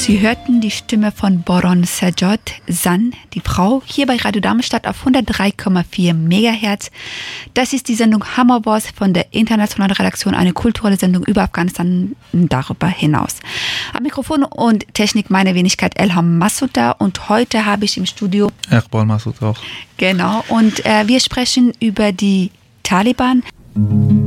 Sie hörten die Stimme von Boron Sajod Zan, die Frau, hier bei Radio Darmstadt auf 103,4 MHz. Das ist die Sendung Hammerboss von der internationalen Redaktion, eine kulturelle Sendung über Afghanistan und darüber hinaus. Am Mikrofon und Technik meine Wenigkeit Elham Masouda und heute habe ich im Studio Iqbal Massoud auch. Genau, und wir sprechen über die Taliban.